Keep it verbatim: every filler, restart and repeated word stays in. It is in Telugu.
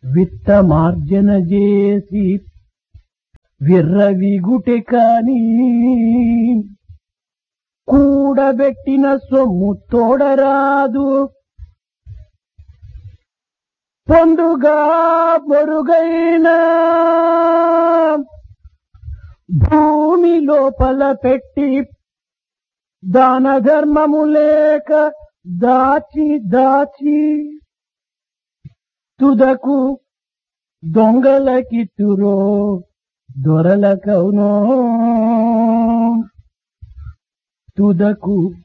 విత్తమార్జన చేసి విర్రవిగుటె కాని కూడబెట్టిన సొమ్ము తోడరాదు. పొందుగా పొరుగైన భూమి లోపల పెట్టి దాన ధర్మము లేక దాచి దాచి తుదకు దొంగలకిత్తురో దొరలకవునో తుదకు